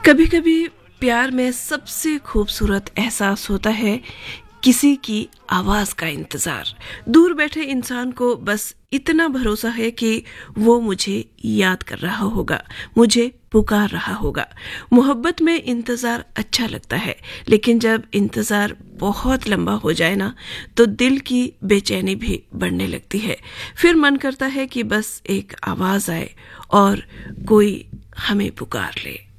कभी कभी प्यार में सबसे खूबसूरत एहसास होता है किसी की आवाज का इंतजार। दूर बैठे इंसान को बस इतना भरोसा है कि वो मुझे याद कर रहा होगा, मुझे पुकार रहा होगा। मोहब्बत में इंतजार अच्छा लगता है, लेकिन जब इंतजार बहुत लंबा हो जाए ना, तो दिल की बेचैनी भी बढ़ने लगती है। फिर मन करता है कि बस एक आवाज आए और कोई हमें पुकार ले।